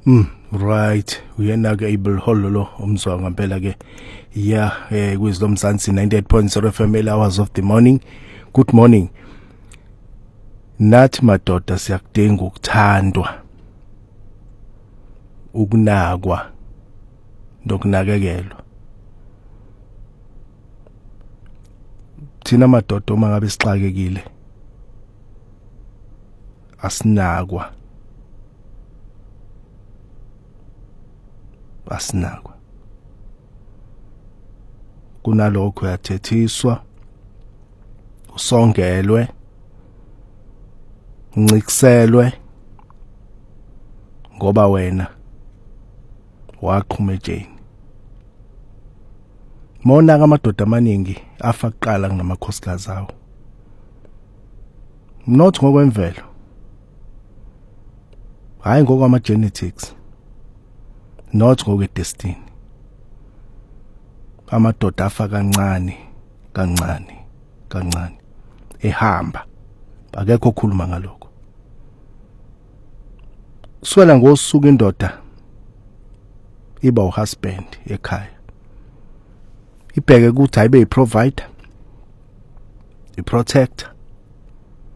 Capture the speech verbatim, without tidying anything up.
Mm, right. Uyena ke able hololo umzwa ngempela ke. Yeah, eh Wisdom Mzansi ninety-eight point zero F M hours of the morning. Good morning. Nathi madoda siyakudinga ukuthandwa. Ukunakwa. Nokunakekelwa. Thina madoda uma ngabe sixakekile asinakwa. Asinakwa. Kunalokho uyathethiswa, usongelwe, uncikiselwe ngoba wena waqhuma ejeni. Mona ngamadoda amaningi afa kuqala kunamakhosikazi awo. Not ngokwemvelo. Hayi ngokwama genetics. Not ngokwe destiny. Amadoda afa kancane, kancane, kancane. Ehamba. Akekho okhuluma ngalokho. Swela ngosuku indoda iba uhusband ekhaya. Ibheke ukuthi ayibe iprovider, iprotector,